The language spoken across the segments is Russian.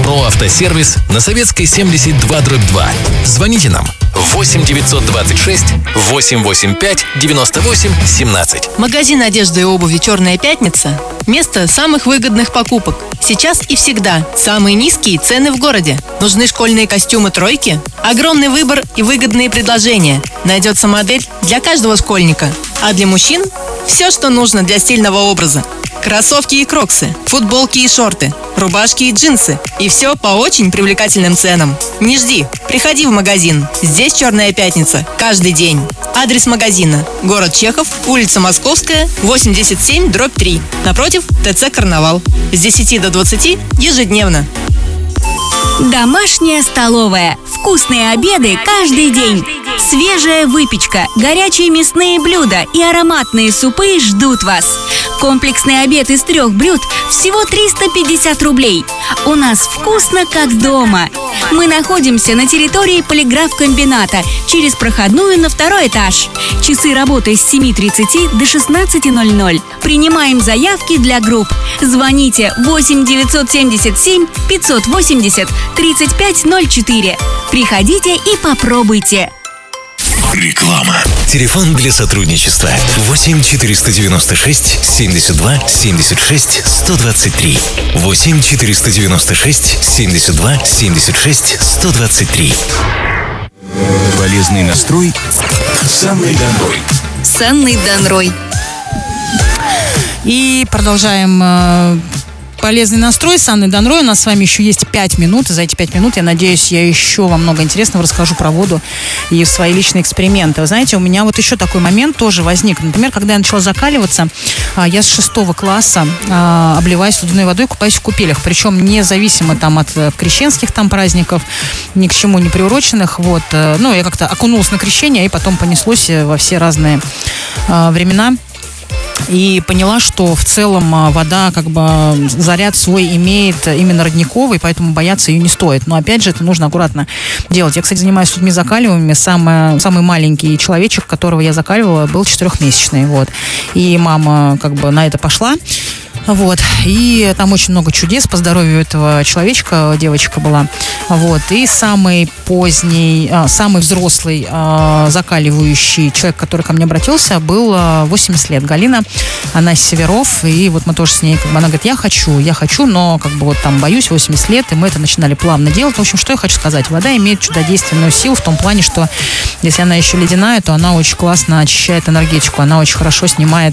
МРО «Автосервис» на Советской 72/2. Звоните нам 8 926 885 98 17. Магазин одежды и обуви «Черная пятница» – место самых выгодных покупок. Сейчас и всегда самые низкие цены в городе. Нужны школьные костюмы «Тройки»? Огромный выбор и выгодные предложения. Найдется модель для каждого школьника. А для мужчин – все, что нужно для стильного образа. Кроссовки и кроксы, футболки и шорты, рубашки и джинсы. И все по очень привлекательным ценам. Не жди, приходи в магазин. Здесь «Черная пятница» каждый день. Адрес магазина: город Чехов, улица Московская, 87/3. Напротив ТЦ «Карнавал». С 10 до 20 ежедневно. Домашняя столовая. Вкусные обеды каждый день. Свежая выпечка, горячие мясные блюда и ароматные супы ждут вас. Комплексный обед из 3 блюд всего 350 рублей. У нас вкусно, как дома. Мы находимся на территории полиграфкомбината, через проходную на 2-й этаж. Часы работы с 7:30 до 16:00. Принимаем заявки для групп. Звоните 8 977 580 3504. Приходите и попробуйте. Реклама. Телефон для сотрудничества 8 496 72 76 123. 8 496 72 76 123. Полезный настрой с Анной Донрой. С Анной Донрой. И продолжаем полезный настрой с Анной Донрой. У нас с вами еще есть 5 минут. И за эти 5 минут, я надеюсь, я еще вам много интересного расскажу про воду и свои личные эксперименты. Вы знаете, у меня вот еще такой момент тоже возник. Например, когда я начала закаливаться, я с 6 класса обливаюсь студеной водой, купаюсь в купелях. Причем независимо там от крещенских там праздников, ни к чему не приуроченных. Вот. Ну, я как-то окунулась на крещение, и потом понеслось во все разные времена. И поняла, что в целом вода как бы заряд свой имеет именно родниковый, поэтому бояться ее не стоит. Но опять же, это нужно аккуратно делать. Я, кстати, занимаюсь людьми закаливаемыми. Самый маленький человечек, которого я закаливала, был 4-месячный. Вот. И мама как бы на это пошла. Вот. И там очень много чудес по здоровью этого человечка, девочка была. Вот. И самый поздний, самый взрослый закаливающий человек, который ко мне обратился, был 80 лет. Галина, она из Северов. И вот мы тоже с ней, как бы, она говорит, я хочу, но как бы вот там боюсь, 80 лет, и мы это начинали плавно делать. В общем, что я хочу сказать. Вода имеет чудодейственную силу в том плане, что если она еще ледяная, то она очень классно очищает энергетику, она очень хорошо снимает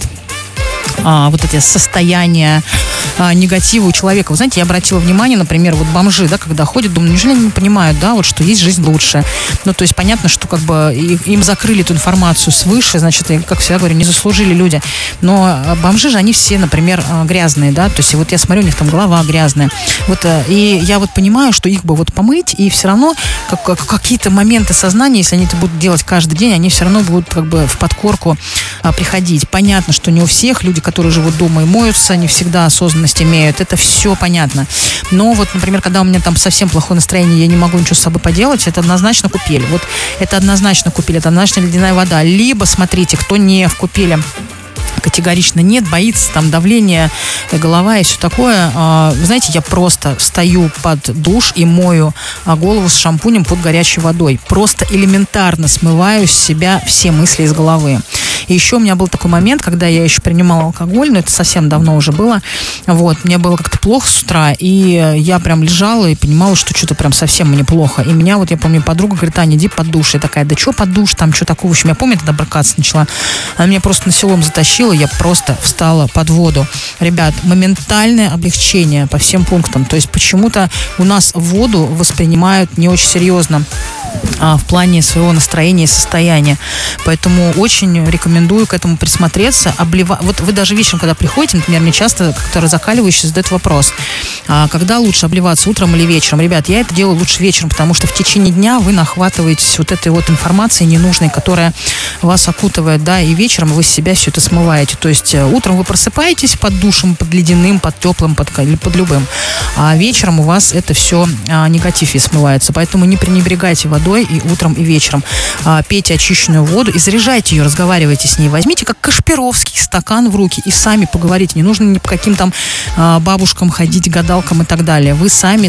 вот эти состояния негатива у человека. Вы знаете, я обратила внимание, например, вот бомжи, да, когда ходят, думаю, неужели они не понимают, да, вот, что есть жизнь лучше. Ну, то есть понятно, что как бы им закрыли эту информацию свыше, значит, как всегда говорю, не заслужили люди. Но бомжи же, они все, например, грязные, да, то есть вот я смотрю, у них там голова грязная. Вот, и я вот понимаю, что их бы вот помыть, и все равно какие-то моменты сознания, если они это будут делать каждый день, они все равно будут как бы в подкорку приходить. Понятно, что не у всех люди, которые живут дома и моются, не всегда осознанность имеют. Это все понятно. Но вот, например, когда у меня там совсем плохое настроение, я не могу ничего с собой поделать, это однозначно купель. Вот это однозначно купель, это однозначно ледяная вода. Либо, смотрите, кто не в купеле, категорично нет, боится там давления, голова и все такое. Вы знаете, я просто встаю под душ и мою голову с шампунем под горячей водой. Просто элементарно смываю с себя все мысли из головы. И еще у меня был такой момент, когда я еще принимала алкоголь, но это совсем давно уже было. Вот, мне было как-то плохо с утра, и я прям лежала и понимала, что что-то прям совсем мне плохо. И меня, вот я помню, подруга говорит, Аня, иди под душ. Я такая, да что под душ, там что такого? В общем, я помню, тогда брыкаться начала. Она меня просто насилом затащила, я просто встала под воду. Ребят, моментальное облегчение по всем пунктам. То есть почему-то у нас воду воспринимают не очень серьезно в плане своего настроения и состояния. Поэтому очень рекомендую к этому присмотреться. Вот вы даже вечером, когда приходите, например, мне часто, которые закаливающие, задают вопрос, когда лучше обливаться, утром или вечером? Ребят, я это делаю лучше вечером, потому что в течение дня вы нахватываетесь вот этой вот информации ненужной, которая вас окутывает, да, и вечером вы с себя все это смываете. То есть утром вы просыпаетесь под душем, под ледяным, под теплым, или под любым, а вечером у вас это все негатив и смывается. Поэтому не пренебрегайте водой и утром, и вечером. Пейте очищенную воду и заряжайте ее, разговаривайте с ней. Возьмите как Кашпировский стакан в руки и сами поговорите. Не нужно ни по каким там бабушкам ходить, гадалкам и так далее. Вы сами